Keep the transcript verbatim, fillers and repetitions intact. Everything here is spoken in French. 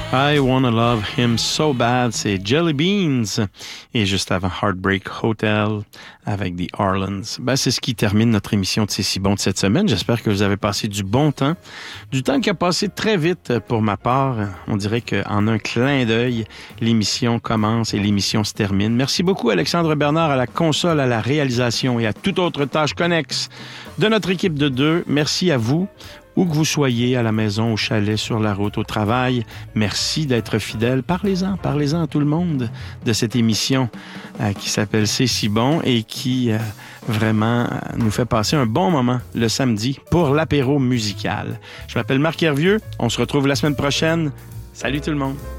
I Wanna Love Him So Bad, c'est Jelly Beans. Et juste avant, Heartbreak Hotel avec The Orleans. Ben, c'est ce qui termine notre émission de C'est si bon de cette semaine. J'espère que vous avez passé du bon temps. Du temps qui a passé très vite pour ma part. On dirait qu'en un clin d'œil, l'émission commence et l'émission se termine. Merci beaucoup Alexandre Bernard à la console, à la réalisation et à toute autre tâche connexe de notre équipe de deux. Merci à vous. Où que vous soyez, à la maison, au chalet, sur la route, au travail, merci d'être fidèles. Parlez-en, parlez-en à tout le monde de cette émission euh, qui s'appelle C'est si bon et qui euh, vraiment euh, nous fait passer un bon moment le samedi pour l'apéro musical. Je m'appelle Marc Hervieux. On se retrouve la semaine prochaine. Salut tout le monde.